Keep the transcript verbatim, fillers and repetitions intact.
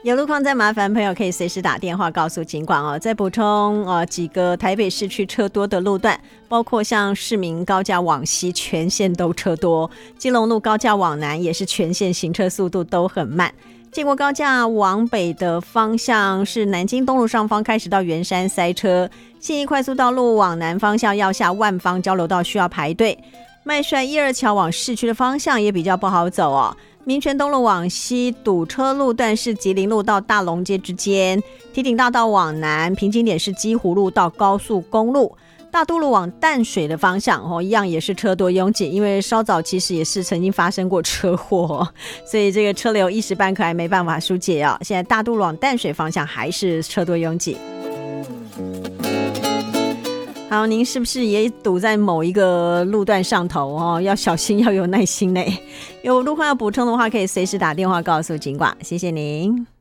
有路况再麻烦朋友可以随时打电话告诉警管哦。再补充呃几个台北市区车多的路段，包括像市民高架往西全线都车多，基隆路高架往南也是全线行车速度都很慢。建国高架往北的方向是南京东路上方开始到圆山塞车，信义快速道路往南方向要下万方交流道需要排队，麦帅一二桥往市区的方向也比较不好走哦。民权东路往西堵车路段是吉林路到大龙街之间，堤顶大道往南平均点是基湖路到高速公路，大都路往淡水的方向、哦、一样也是车多拥挤，因为稍早其实也是曾经发生过车祸、哦、所以这个车流一时半刻还没办法疏解哦。现在大都路往淡水方向还是车多拥挤。好，您是不是也堵在某一个路段上头哦？要小心，要有耐心呢。有路况要补充的话，可以随时打电话告诉警管。谢谢您。